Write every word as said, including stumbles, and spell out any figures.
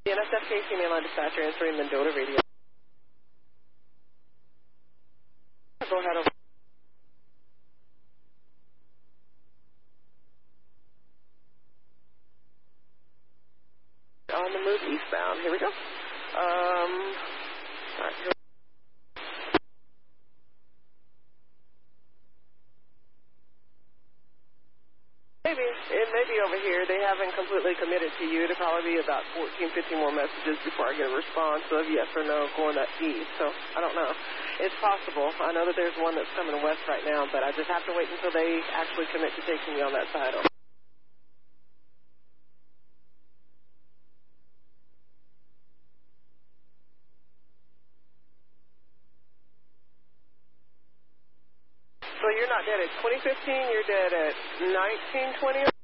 The N S F K C mainline dispatcher answering Mendota radio. Go ahead over. On the move eastbound. Here we go. Um, all right, here. Maybe. It may be over here. They haven't completely committed to you. It'll probably be about fourteen, fifteen more messages before I get a response of yes or no going that east. So, I don't know. It's possible. I know that there's one that's coming west right now, but I just have to wait until they actually commit to taking me on that side. So you're not dead at twenty fifteen, you're dead at nineteen twenty?